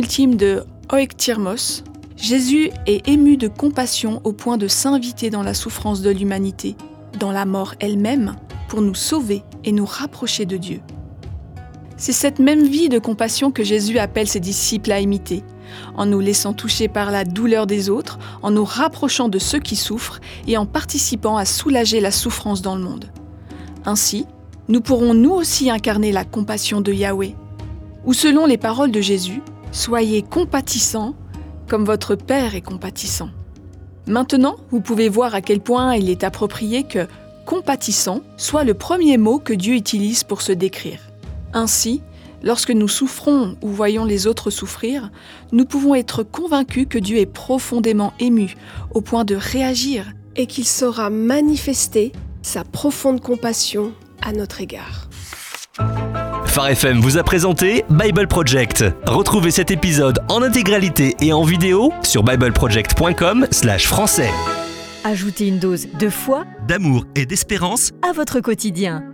ultime de Oiktirmos, Jésus est ému de compassion au point de s'inviter dans la souffrance de l'humanité, dans la mort elle-même, pour nous sauver et nous rapprocher de Dieu. C'est cette même vie de compassion que Jésus appelle ses disciples à imiter, en nous laissant toucher par la douleur des autres, en nous rapprochant de ceux qui souffrent et en participant à soulager la souffrance dans le monde. Ainsi, nous pourrons nous aussi incarner la compassion de Yahweh. Ou selon les paroles de Jésus, « Soyez compatissants comme votre Père est compatissant ». Maintenant, vous pouvez voir à quel point il est approprié que « compatissant » soit le premier mot que Dieu utilise pour se décrire. Ainsi, lorsque nous souffrons ou voyons les autres souffrir, nous pouvons être convaincus que Dieu est profondément ému au point de réagir et qu'il saura manifester sa profonde compassion à notre égard. Phare FM vous a présenté Bible Project. Retrouvez cet épisode en intégralité et en vidéo sur bibleproject.com/français. Ajoutez une dose de foi, D'amour et d'espérance à votre quotidien.